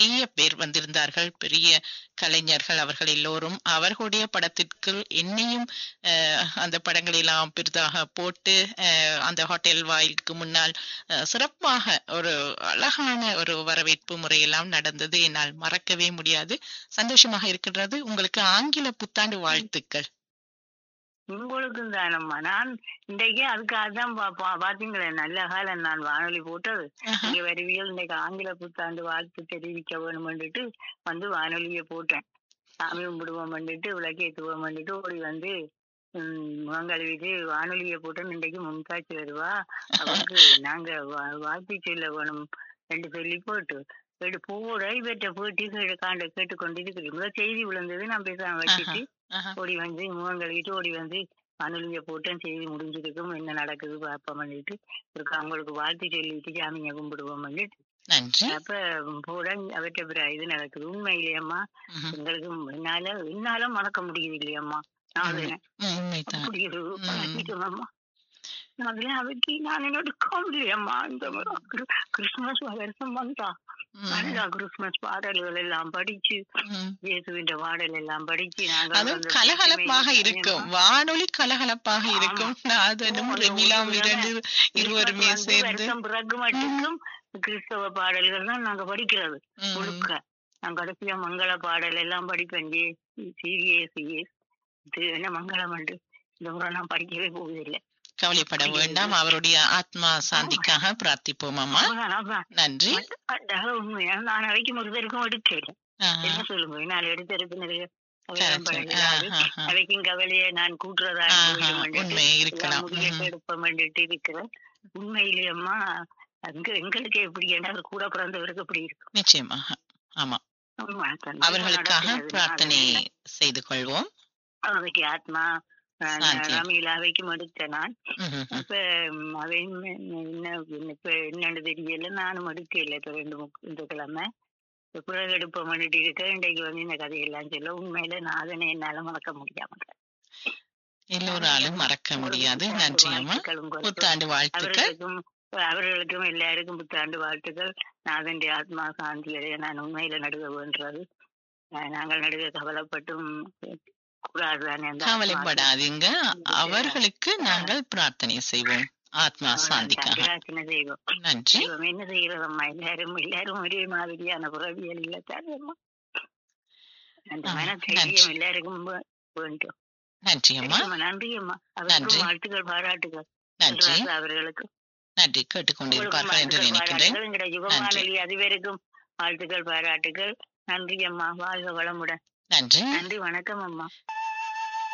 நிறைய பேர் வந்திருந்தார்கள், பெரிய கலைஞர்கள் அவர்கள் எல்லோரும். அவர்களுடைய படத்திற்கு என்னையும் அந்த படங்களெல்லாம் பெரிதாக போட்டு அந்த ஹோட்டல் வாயிலுக்கு முன்னால் சிறப்பாக ஒரு அழகான ஒரு வரவேற்பு முறையெல்லாம் நடந்தது. என்னால் மறக்கவே முடியாது. சந்தோஷமாக இருக்கின்றது. உங்களுக்கு ஆங்கில புத்தாண்டு வாழ்த்துக்கள். உங்களுக்கும் தானம்மா. நான் இன்றைக்கு அதுக்காக தான் பாத்தீங்களே, நல்ல காலம் நான் வானொலி போட்டது. இங்க வருவியல் இன்றைக்கு ஆங்கில புத்தாண்டு வாழ்த்து தெரிவிக்க வேணும்னுட்டு வந்து வானொலியை போட்டேன். சாமி கும்பிடுவோம் பண்ணிட்டு விளக்கேற்றுவோம் பண்ணிட்டு ஓடி வந்து முகங்கழுவிட்டு வானொலியை போட்டோம். இன்றைக்கு மும்தாட்சி வருவா, அவருக்கு நாங்க வாழ்த்து சொல்ல வேணும் ரெண்டு சொல்லி போட்டு போட இவற்றை போட்டி கேட்டுக்கொண்டிருக்கிறீங்க. செய்தி விழுந்தது, நான் பேசாம வச்சுட்டு ஓடி வந்து முகம் கழுவிட்டு ஓடி வந்து வானொலியை போட்டேன். செய்தி முடிஞ்சிருக்கும், என்ன நடக்குது பார்ப்போம் பண்ணிட்டு இருக்கு. அவங்களுக்கு வாழ்த்து சொல்லிட்டு சாமியை கும்பிடுவோம் பண்ணிட்டு அப்ப போட அவற்றை இது நடக்குது. உண்மையிலேயம்மா எங்களுக்கு என்னால மறக்க முடியுது இல்லையம்மா. அம்மா அதுல அவைக்கு நான் என்னோட இல்லையம்மா. இந்த கிறிஸ்துமஸ் வருஷம் வந்தா நல்லா கிறிஸ்துமஸ் பாடல்கள் எல்லாம் படிச்சு, இயேசுவின் பாடல் எல்லாம் படிச்சு, நாங்கள் கலகலப்பாக இருக்கும். வானொலி கலகலப்பாக இருக்கும். இருவருமே சேர்ந்து பிறகு மட்டும் கிறிஸ்தவ பாடல்கள் தான் நாங்க படிக்கிறது முழுக்க. நான் கடைசியா மங்கள பாடல் எல்லாம் படிப்பேன். என்ன மங்களம் உண்டு, இந்த முறை நான் படிக்கவே போவதில்லை. கவலைப்பட வேண்டாம், அவருடைய ஆத்மா சாந்திக்காக பிரார்த்திப்போம் அம்மா. நன்றி. உண்மையா நான் அவைக்கும் ஒரு பேருக்கும் எடுக்கல. என்ன சொல்லுங்க, நான் எடுத்து நிறைய அவைக்கும் கவலையை நான் கூட்டுறதா எடுப்பேன் இருக்கிறேன். உண்மையிலேயம்மா எங்களுக்கு எப்படி என்ன கூட பிறந்தவருக்கு எப்படி இருக்கு. நிச்சயமாக. ஆமா, அவர்களுக்காக பிரார்த்தனை செய்து கொள்வோம். அவைக்கு ஆத்மா ரமீலாவைக்கும் எடுத்தேன் நான். இப்ப அவையும் இப்ப என்னன்னு தெரியல, நானும் எடுக்கல. இப்ப 2 கிழமை பிறகு எடுப்ப பண்ணிட்டு இருக்க. இன்றைக்கு வந்து இந்த கதையெல்லாம் சொல்ல உண்மையில நான் அதனை என்னால மறக்க முடியாம எல்லோராலும் மறக்க முடியாது. நன்றி அம்மா. புத்தாண்டு வாழ்த்துக்கள். அவர்களுக்கும் எல்லாருக்கும் புத்தாண்டு வாழ்த்துக்கள். நாதனுடைய ஆத்மா சாந்தி அடைய நான் உண்மையில நடுக வேண்டது. நாங்கள் நடுக கவலைப்பட்டும் கவலைப்படாதீங்க, அவர்களுக்கு நாங்கள் பிரார்த்தனை செய்வோம் ஆத்மா சாந்திக்காக. செய்வோம். நன்றி. என்ன செய்யறதம்மா, எல்லாரும் ஒரே மாதிரியான புறவியல் இல்ல தானம்மா. அந்த மனதைரியம் எல்லாருக்கும் வேண்டும். நன்றி அம்மா. நன்றி அம்மா. அவருக்கும் வாழ்த்துக்கள், பாராட்டுகள். நன்றி. அவர்களுக்கு நன்றி. கேட்டுக்கொண்டிருப்பார்கள் என்று நினைக்கிறேன். யுகமானலி அதுவரைக்கும் வாழ்த்துக்கள், பாராட்டுகள். நன்றி அம்மா. வாழ்க வளமுடன். நன்றி. நன்றி. வணக்கம் அம்மா.